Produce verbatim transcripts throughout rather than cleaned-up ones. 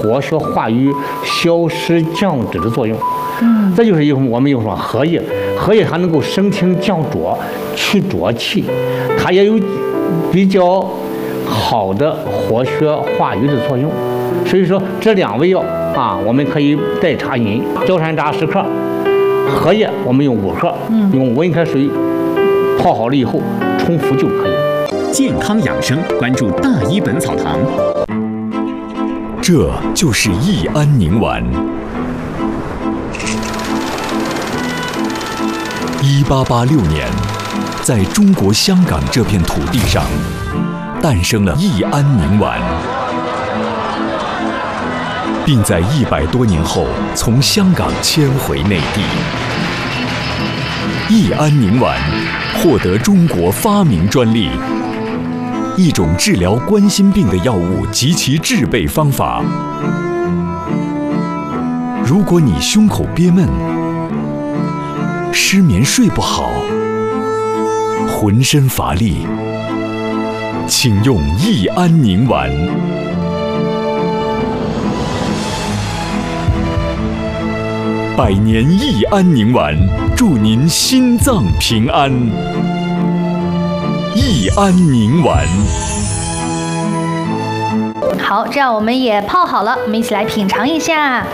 活血化瘀、消湿降脂的作用。嗯，这就是一种我们用说荷叶，荷叶它能够生清降浊、去浊气，它也有比较好的活血化瘀的作用。所以说这两味药啊，我们可以代茶饮。焦山楂十克，荷叶我们用五克，嗯，用温开水泡好了以后冲服就可以。 健康养生，关注大医本草堂。 这就是益安宁丸。一八八六年，在中国香港这片土地上，诞生了益安宁丸，并在一百多年后从香港迁回内地。益安宁丸获得中国发明专利。一种治疗冠心病的药物及其制备方法。如果你胸口憋闷、失眠睡不好、浑身乏力，请用益安宁丸。百年益安宁丸，祝您心脏平安。益安宁丸。 好，这样我们也泡好了，我们一起来品尝一下。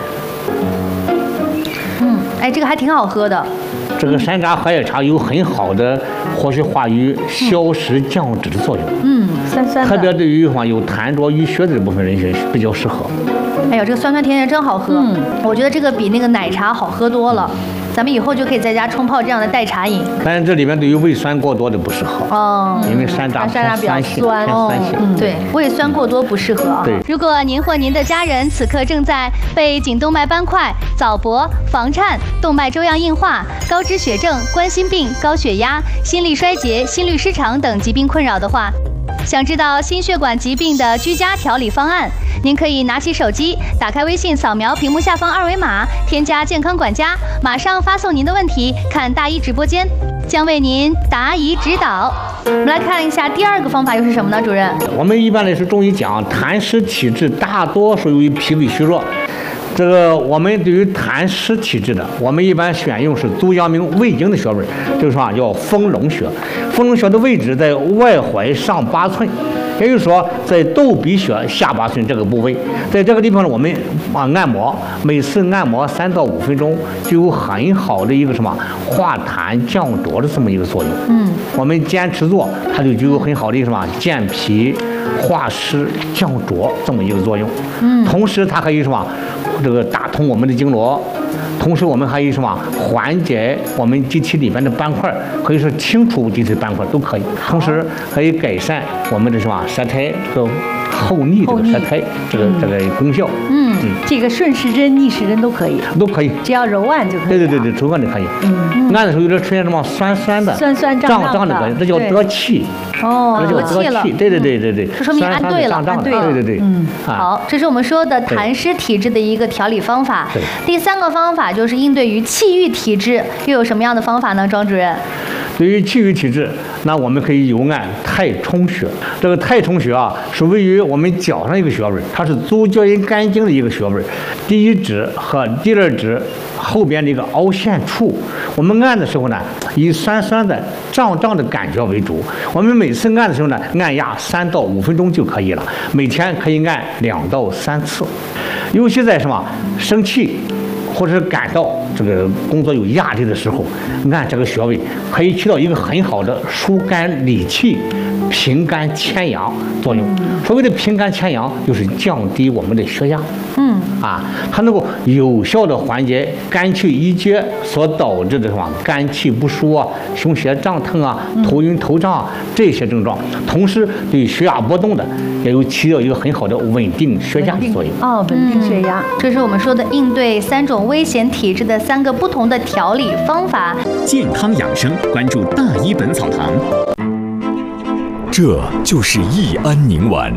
嗯，哎，这个还挺好喝的。 这个山楂荷叶茶有很好的活血化瘀、消食降脂的作用。 嗯，酸酸的。 特别对于什么有痰浊淤血的这部分人群比较适合。 哎呦，这个酸酸甜甜真好喝。嗯，我觉得这个比那个奶茶好喝多了。咱们以后就可以在家冲泡这样的代茶饮。 但是这里面对于胃酸过多的不适合哦，因为山楂山楂比较酸， 偏酸性。 嗯，对，胃酸过多不适合啊。 对。 如果您或您的家人此刻正在被颈动脉斑块、早搏、房颤、动脉粥样硬化、高脂血症、冠心病、高血压、心力衰竭、心律失常等疾病困扰的话，想知道心血管疾病的居家调理方案，您可以拿起手机，打开微信，扫描屏幕下方二维码，添加健康管家，马上发送您的问题，看大医直播间将为您答疑指导。我们来看一下第二个方法又是什么呢，主任？ 我们一般来说中医讲痰湿体质大多属于脾胃虚弱。这个我们对于痰湿体质的，我们一般选用是足阳明胃经的穴位，就是说叫丰隆穴。丰隆穴的位置在外踝上八寸，也就是说在窦鼻穴下八寸这个部位。在这个地方呢，我们啊按摩，每次按摩三到五分钟，就有很好的一个什么化痰降浊的这么一个作用。嗯，我们坚持做，它就具有很好的一个什么健脾、化湿、降浊这么一个作用。嗯，同时它可以什么？这个打通我们的经络，同时我们还有什么缓解我们机体里面的斑块，可以说清除机体斑块都可以，同时可以改善我们的什么舌苔这个厚腻这个舌苔这个这个功效。 嗯，嗯这个顺时针、逆时针都可以， 都可以， 只要揉按就可以。 对对对对，揉按就可以。嗯，按的时候有点出现什么酸酸的、 酸酸胀胀的感觉，这叫得气。 哦， 得气了。对对对对对， 这说明按对了，按对了。对对对。 嗯，好，这是我们说的痰湿体质的一个调理方法。 对。 第三个方法就是应对于气郁体质，又有什么样的方法呢？庄主任？ 对于气郁体质，那我们可以游按太冲穴。这个太冲穴啊，是位于我们脚上一个穴位，它是足厥阴肝经的一个穴位，第一指和第二指后边的一个凹陷处。我们按的时候呢，以酸酸的、胀胀的感觉为主。我们每次按的时候呢，按压三到五分钟就可以了，每天可以按两到三次。尤其在什么生气或者是感到这个工作有压力的时候，按这个穴位可以起到一个很好的疏肝理气、平肝牵阳作用。所谓的平肝牵阳，就是降低我们的血压。嗯，啊，它能够有效的缓解肝气郁结所导致的什么肝气不舒啊、胸胁胀疼啊、头晕头胀啊这些症状，同时对血压波动的也有起到一个很好的稳定血压的作用。 哦，稳定血压， 嗯，这是我们说的应对三种危险体质的三个不同的调理方法。 健康养生，关注大医本草堂。 这就是益安宁丸。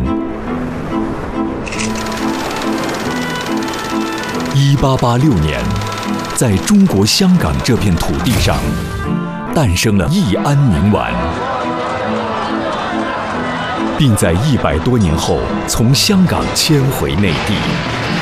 一八八六年，在中国香港这片土地上，诞生了益安宁丸，并在一百多年后从香港迁回内地。